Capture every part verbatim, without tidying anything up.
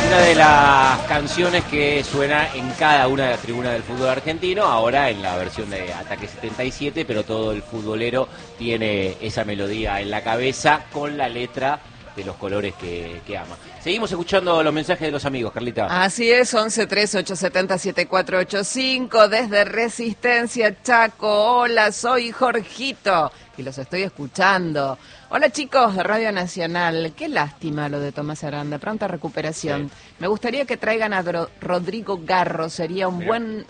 una de las canciones que suena en cada una de las tribunas del fútbol argentino, ahora en la versión de Ataque setenta y siete, pero todo el futbolero tiene esa melodía en la cabeza con la letra de los colores que, que ama. Seguimos escuchando los mensajes de los amigos, Carlita. Así es, once tres ocho siete cero siete cuatro ocho cinco desde Resistencia, Chaco. Hola, soy Jorgito y los estoy escuchando. Hola chicos de Radio Nacional, qué lástima lo de Tomás Aranda, pronta recuperación. Sí. Me gustaría que traigan a Dro- Rodrigo Garro, sería un Mira. buen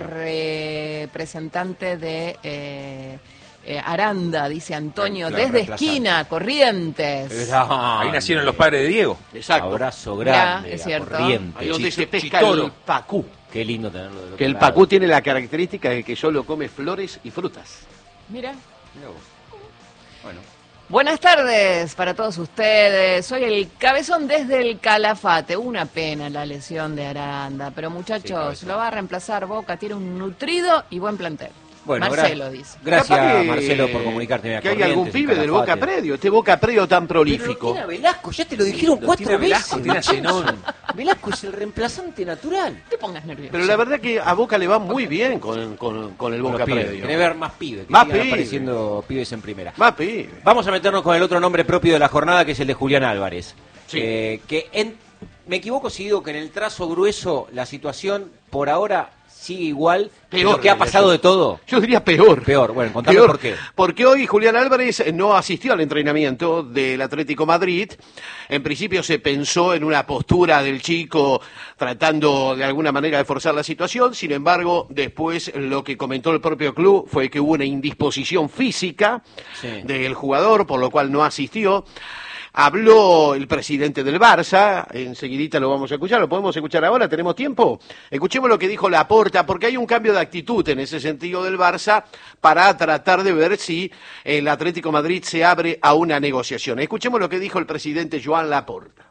representante de... Eh, Eh, Aranda, dice Antonio, claro, desde esquina, Corrientes. Ahí nacieron los padres de Diego. Exacto. Abrazo grande. Ya, es cierto. Corrientes. Ahí donde se pesca el pacú. Qué lindo tenerlo del otro Que el lado. pacú tiene la característica de que solo come flores y frutas. Mira. Mira vos. Bueno. Buenas tardes para todos ustedes. Soy el Cabezón desde el Calafate. Una pena la lesión de Aranda, pero muchachos, sí, lo va a reemplazar Boca. Tiene un nutrido y buen plantel. Bueno, Marcelo gra- dice. Gracias, que, Marcelo, por comunicarte. Que hay algún pibe del Boca Predio, este Boca Predio tan prolífico. Pero Velasco, ya te lo dijeron Lo cuatro tiene veces. Velasco, tiene a Zenón. Velasco es el reemplazante natural. No te pongas nervioso. Pero la verdad que a Boca le va muy bien con, con, con el Con Boca los pibes. Predio. Tenés que ver más pibes, que Más sigan pibes. apareciendo pibes en primera. Más pibe. Vamos a meternos con el otro nombre propio de la jornada, que es el de Julián Álvarez. Sí. Eh, que en, me equivoco si digo que en el trazo grueso la situación por ahora sigue igual, Peor, lo que ha pasado de todo. Yo diría peor. Peor, bueno, contame Peor, por qué. Porque hoy Julián Álvarez no asistió al entrenamiento del Atlético Madrid. En principio se pensó en una postura del chico tratando de alguna manera de forzar la situación. Sin embargo, después lo que comentó el propio club fue que hubo una indisposición física Sí. del jugador, por lo cual no asistió. Habló el presidente del Barça, enseguidita lo vamos a escuchar, lo podemos escuchar ahora, ¿tenemos tiempo? Escuchemos lo que dijo Laporta, porque hay un cambio de actitud en ese sentido del Barça para tratar de ver si el Atlético de Madrid se abre a una negociación. Escuchemos lo que dijo el presidente Joan Laporta.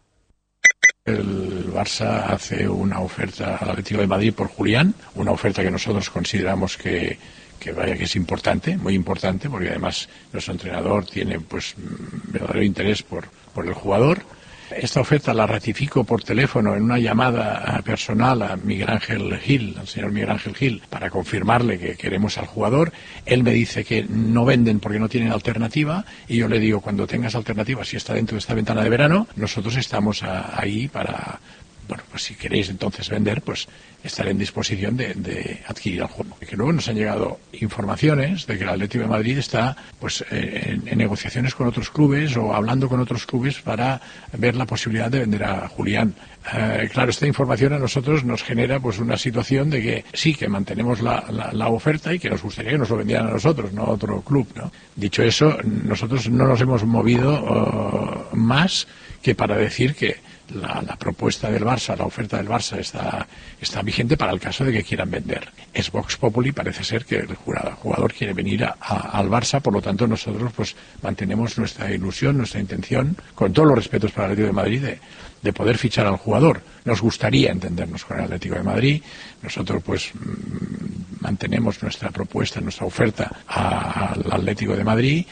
El Barça hace una oferta al Atlético de Madrid por Julián, una oferta que nosotros consideramos que que vaya que es importante, muy importante, porque además nuestro entrenador tiene pues verdadero interés por, por el jugador. Esta oferta la ratifico por teléfono en una llamada personal a Miguel Ángel Gil, al señor Miguel Ángel Gil, para confirmarle que queremos al jugador. Él me dice que no venden porque no tienen alternativa, y yo le digo, cuando tengas alternativa, si está dentro de esta ventana de verano, nosotros estamos a, ahí para... Bueno, pues si queréis entonces vender, pues estaré en disposición de, de adquirir el juego. Que luego nos han llegado informaciones de que el Atlético de Madrid está pues eh, en, en negociaciones con otros clubes o hablando con otros clubes para ver la posibilidad de vender a Julián. Eh, claro, esta información a nosotros nos genera pues una situación de que sí, que mantenemos la, la, la oferta y que nos gustaría que nos lo vendieran a nosotros, no a otro club, ¿no? Dicho eso, nosotros no nos hemos movido uh, más que para decir que La, la propuesta del Barça, la oferta del Barça está, está vigente para el caso de que quieran vender. Es Vox Populi, parece ser que el jugador quiere venir a, a, al Barça, por lo tanto nosotros pues mantenemos nuestra ilusión, nuestra intención, con todos los respetos para el Atlético de Madrid, de, de poder fichar al jugador. Nos gustaría entendernos con el Atlético de Madrid, nosotros pues mmm, mantenemos nuestra propuesta, nuestra oferta a, al Atlético de Madrid,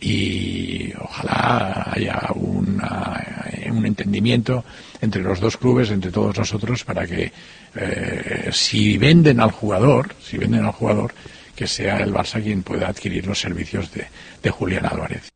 y ojalá haya una, un entendimiento entre los dos clubes, entre todos nosotros, para que eh, si venden al jugador, si venden al jugador, que sea el Barça quien pueda adquirir los servicios de, de Julián Álvarez.